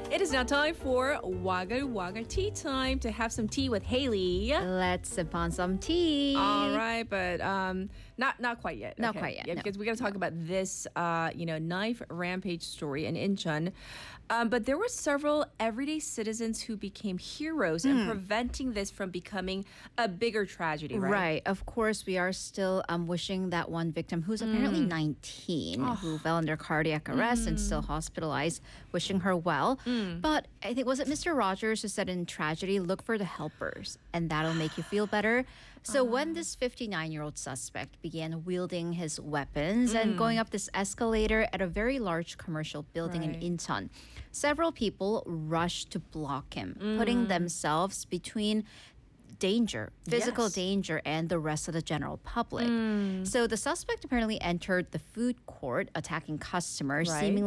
It is now time for Wagga Wagga Tea Time to have some tea with Haley. Let's sip on some tea. All right, but not quite yet. Not quite yet, no. Because we got to talk about this, knife rampage story in Incheon. But there were several everyday citizens who became heroes in preventing this from becoming a bigger tragedy, right? Right. Of course, we are still wishing that one victim who's apparently 19, who fell under cardiac arrest and still hospitalized, wishing her well. But I think, was it Mr. Rogers who said in tragedy, look for the helpers, and that'll make you feel better? So when this 59-year-old suspect began wielding his weapons and going up this escalator at a very large commercial building in Incheon, several people rushed to block him, putting themselves between physical danger, and the rest of the general public. So the suspect apparently entered the food court attacking customers, seemingly